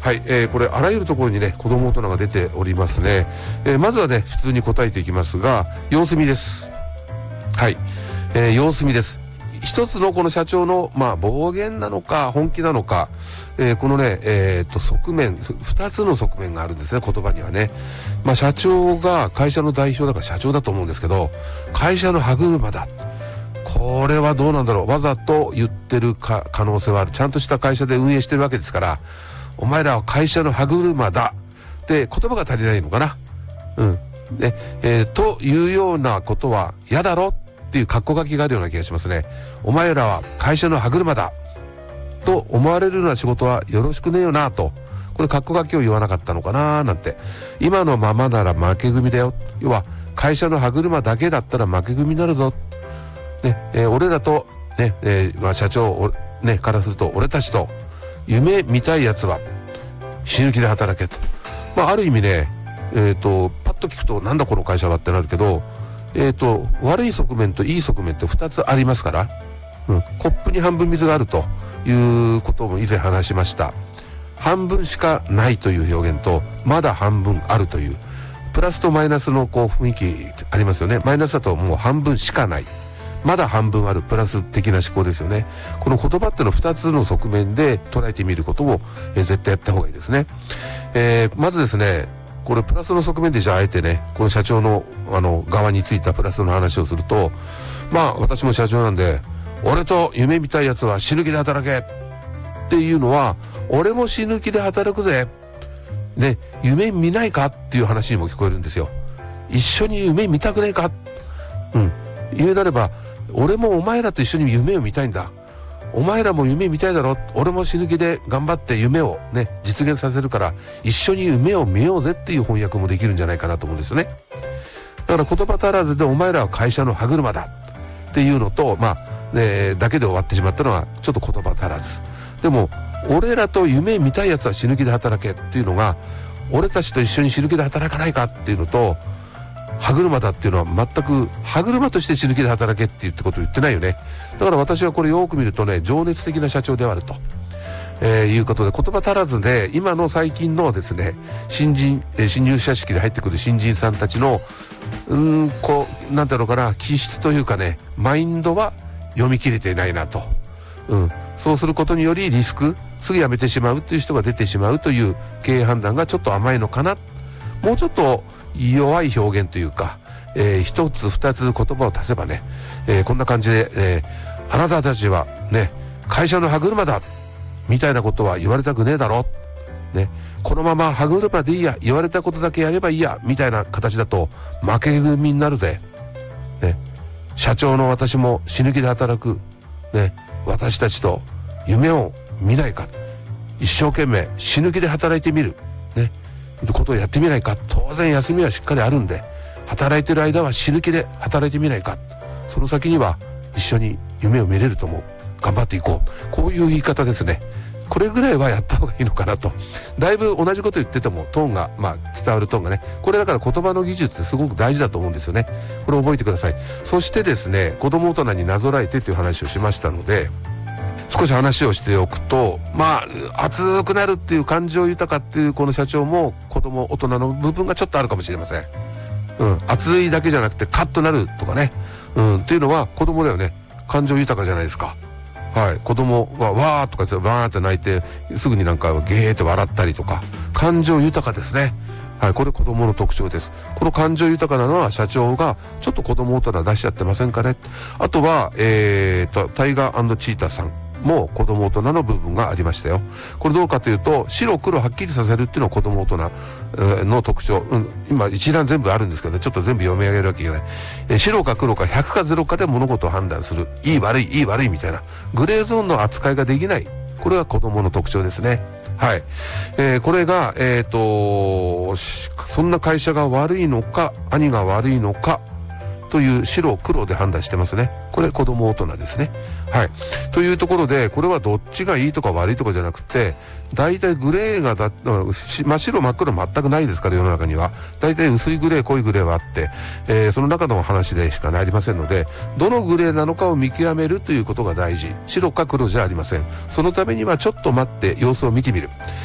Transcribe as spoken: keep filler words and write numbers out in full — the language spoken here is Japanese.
はい、えー、これあらゆるところにね子供大人が出ておりますね。えー、まずはね普通に答えていきますが、様子見です。はい、えー、様子見です。一つのこの社長のまあ暴言なのか本気なのか、えー、このねえー、っと側面二つの側面があるんですね、言葉にはね。まあ社長が会社の代表だから社長だと思うんですけど、会社の歯車だ、これはどうなんだろう、わざと言ってるか可能性はある。ちゃんとした会社で運営してるわけですから、お前らは会社の歯車だって言葉が足りないのかな。うんで、えー、というようなことは嫌だろっていう格好書きがあるような気がしますね。お前らは会社の歯車だと思われるような仕事はよろしくねえよなと、これ格好書きを言わなかったのかななんて。今のままなら負け組だよ、要は会社の歯車だけだったら負け組になるぞ、ねえー、俺らとね、えーまあ、社長ねからすると、俺たちと夢見たいやつは死ぬ気で働けと。まあある意味ね、えっ、ー、とパッと聞くとなんだこの会社はってなるけど、えっ、ー、と悪い側面といい側面ってふたつありますから、うん、コップに半分水があるということも以前話しました。半分しかないという表現と、まだ半分あるという、プラスとマイナスのこう雰囲気ありますよね。マイナスだともう半分しかない、まだ半分ある、プラス的な思考ですよね。この言葉ってのふたつの側面で捉えてみることを、えー、絶対やった方がいいですね。えー、まずですね、これプラスの側面でじゃああえてね、この社長のあの側についたプラスの話をすると、まあ私も社長なんで、俺と夢見たいやつは死ぬ気で働けっていうのは、俺も死ぬ気で働くぜね、夢見ないかっていう話にも聞こえるんですよ。一緒に夢見たくないか、うん言うなれば、俺もお前らと一緒に夢を見たいんだ、お前らも夢見たいだろ、俺も死ぬ気で頑張って夢をね実現させるから一緒に夢を見ようぜっていう翻訳もできるんじゃないかなと思うんですよね。だから言葉足らずでお前らは会社の歯車だっていうのと、まあ、ね、だけで終わってしまったのはちょっと言葉足らず。でも俺らと夢見たいやつは死ぬ気で働けっていうのが、俺たちと一緒に死ぬ気で働かないかっていうのと、歯車だっていうのは全く歯車として死ぬ気で働けって言ってことを言ってないよね。だから私はこれよく見るとね、情熱的な社長であると、えー、いうことで、言葉足らずで今の最近のですね新人、えー、新入社式で入ってくる新人さんたちのうーんこうなんだろうかな、気質というかね、マインドは読み切れていないなと、うん、そうすることによりリスク、すぐ辞めてしまうっていう人が出てしまうという経営判断がちょっと甘いのかな。もうちょっと弱い表現というか、えー、一つ二つ言葉を足せばね、えー、こんな感じで、えー、あなたたちはね会社の歯車だみたいなことは言われたくねえだろ、ね、このまま歯車でいいや、言われたことだけやればいいやみたいな形だと負け組になるぜ、ね、社長の私も死ぬ気で働く、ね、私たちと夢を見ないか、一生懸命死ぬ気で働いてみるねことをやってみないか。当然休みはしっかりあるんで、働いてる間は死ぬ気で働いてみないか。その先には一緒に夢を見れると思う、頑張っていこう、こういう言い方ですね。これぐらいはやった方がいいのかなと。だいぶ同じこと言っててもトーンが、まあ伝わるトーンがね、これだから言葉の技術ってすごく大事だと思うんですよね。これ覚えてください。そしてですね、子供大人になぞらえてという話をしましたので、少し話をしておくと、まあ熱くなるっていう感情豊かっていうこの社長も子供大人の部分がちょっとあるかもしれません。うん、熱いだけじゃなくてカッとなるとかね、うん、っていうのは子供だよね。感情豊かじゃないですか。はい、子供がわーとか言ってわーって泣いてすぐになんかゲーって笑ったりとか、感情豊かですね。はい、これ子供の特徴です。この感情豊かなのは社長がちょっと子供大人出しちゃってませんかね。あとはえーとタイガー&チーターさんも子供大人の部分がありましたよ。これどうかというと、白黒はっきりさせるっていうのは子供大人の特徴、うん、今一覧全部あるんですけどね、ちょっと全部読み上げるわけいけない。え白か黒かひゃくかゼロかで物事を判断する、いい悪いいい悪いみたいなグレーゾーンの扱いができない、これが子供の特徴ですね。はい、えー、これがえっとそんな会社が悪いのか兄が悪いのかという白黒で判断してますね。これ子供大人ですね。はい。というところで、これはどっちがいいとか悪いとかじゃなくて、大体グレーがだ、真っ白真っ黒全くないですから、世の中には。大体薄いグレー、濃いグレーはあって、えー、その中の話でしかなりませんので、どのグレーなのかを見極めるということが大事。白か黒じゃありません。そのためにはちょっと待って様子を見てみる。